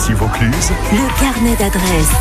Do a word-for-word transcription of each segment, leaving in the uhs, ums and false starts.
Ici Vaucluse. Le carnet d'adresses.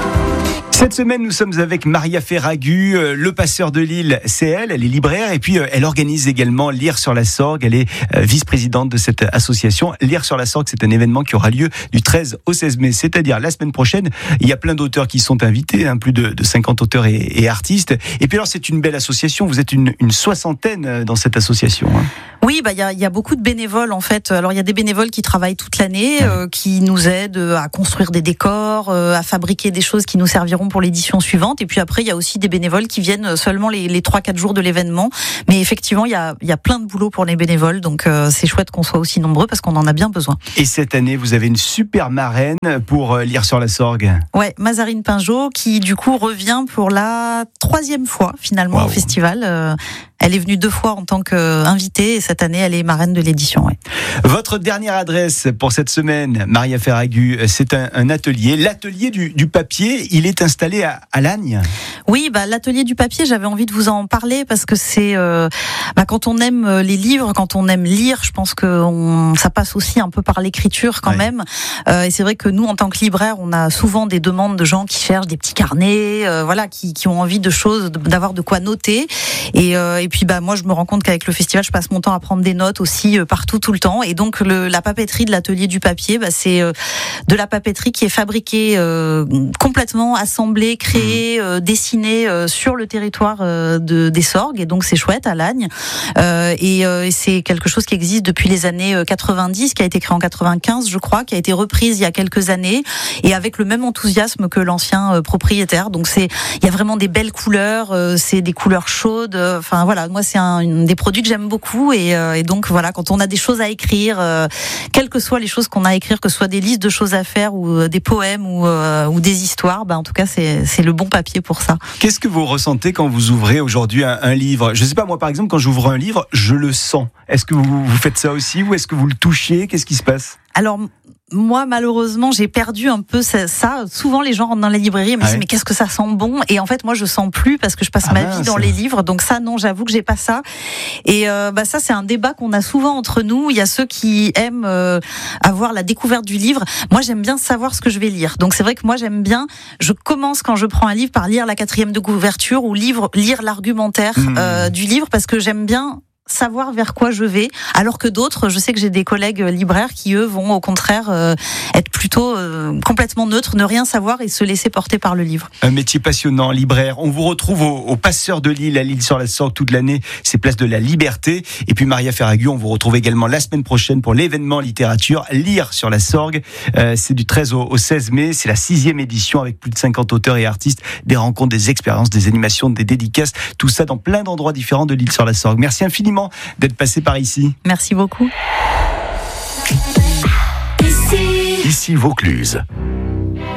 Cette semaine, nous sommes avec Maria Ferragu, euh, le passeur de Lille, c'est elle, elle est libraire et puis euh, elle organise également Lire sur la Sorgue, elle est euh, vice-présidente de cette association. Lire sur la Sorgue, c'est un événement qui aura lieu du treize au seize mai, c'est-à-dire la semaine prochaine. Il y a plein d'auteurs qui sont invités, hein, plus de, de cinquante auteurs et, et artistes. Et puis alors, c'est une belle association, vous êtes une, une soixantaine dans cette association. Hein. Oui, bah il y a, y a beaucoup de bénévoles en fait. Alors il y a des bénévoles qui travaillent toute l'année, euh, qui nous aident à construire des décors, euh, à fabriquer des choses qui nous serviront pour l'édition suivante. Et puis après, il y a aussi des bénévoles qui viennent seulement les, les trois quatre jours de l'événement. Mais effectivement, il y a, y a plein de boulot pour les bénévoles. Donc euh, c'est chouette qu'on soit aussi nombreux parce qu'on en a bien besoin. Et cette année, vous avez une super marraine pour euh, Lire sur la Sorgue. Ouais, Mazarine Pinjot, qui du coup revient pour la troisième fois finalement wow. au festival. Euh, Elle est venue deux fois en tant qu'invitée et cette année, elle est marraine de l'édition. Ouais. Votre dernière adresse pour cette semaine, Maria Ferragu, c'est un, un atelier. L'atelier du, du papier, il est installé à, à Lagnes. Oui, bah, l'atelier du papier, j'avais envie de vous en parler parce que c'est euh, bah, quand on aime les livres, quand on aime lire, je pense que on, ça passe aussi un peu par l'écriture quand ouais. même. Euh, et c'est vrai que nous, en tant que libraires, on a souvent des demandes de gens qui cherchent des petits carnets, euh, voilà, qui, qui ont envie de choses, d'avoir de quoi noter. Et, euh, et puis bah moi je me rends compte qu'avec le festival je passe mon temps à prendre des notes aussi euh, partout tout le temps et donc le, la papeterie de l'atelier du papier bah, c'est euh, de la papeterie qui est fabriquée euh, complètement assemblée, créée, euh, dessinée euh, sur le territoire euh, de, des Sorgues et donc c'est chouette à Lagnes euh, et, euh, et c'est quelque chose qui existe depuis les années quatre-vingt-dix, qui a été créé en quatre-vingt-quinze je crois, qui a été reprise il y a quelques années et avec le même enthousiasme que l'ancien euh, propriétaire. Donc c'est il y a vraiment des belles couleurs, euh, c'est des couleurs chaudes, enfin euh, voilà, moi c'est un une, des produits que j'aime beaucoup et, euh, et donc voilà, quand on a des choses à écrire, euh, quelles que soient les choses qu'on a à écrire, que ce soit des listes de choses à faire ou euh, des poèmes ou, euh, ou des histoires, bah, en tout cas c'est, c'est le bon papier pour ça. Qu'est-ce que vous ressentez quand vous ouvrez aujourd'hui un, un livre ? Je sais pas, moi par exemple, quand j'ouvre un livre, je le sens. Est-ce que vous, vous faites ça aussi ou est-ce que vous le touchez ? Qu'est-ce qui se passe ? Alors moi, malheureusement, j'ai perdu un peu ça. ça. Souvent, les gens rentrent dans la librairie et me disent ah ouais. mais qu'est-ce que ça sent bon ? Et en fait, moi, je sens plus parce que je passe ah ma mince. vie dans les livres. Donc ça, non, j'avoue que j'ai pas ça. Et euh, bah ça, c'est un débat qu'on a souvent entre nous. Il y a ceux qui aiment euh, avoir la découverte du livre. Moi, j'aime bien savoir ce que je vais lire. Donc c'est vrai que moi, j'aime bien. Je commence quand je prends un livre par lire la quatrième de couverture ou livre, lire l'argumentaire mmh. euh, du livre parce que j'aime bien savoir vers quoi je vais, alors que d'autres, je sais que j'ai des collègues libraires qui eux vont au contraire euh, être plutôt euh, complètement neutres, ne rien savoir et se laisser porter par le livre. Un métier passionnant, libraire. On vous retrouve au, au Passeur de Lille, à Lille sur la Sorgue toute l'année, c'est place de la Liberté. Et puis Maria Ferragu, on vous retrouve également la semaine prochaine pour l'événement littérature Lire sur la Sorgue. Euh, c'est du treize au, au seize mai, c'est la sixième édition avec plus de cinquante auteurs et artistes, des rencontres, des expériences, des animations, des dédicaces, tout ça dans plein d'endroits différents de Lille sur la Sorgue. Merci infiniment d'être passé par ici. Merci beaucoup. Ici Vaucluse.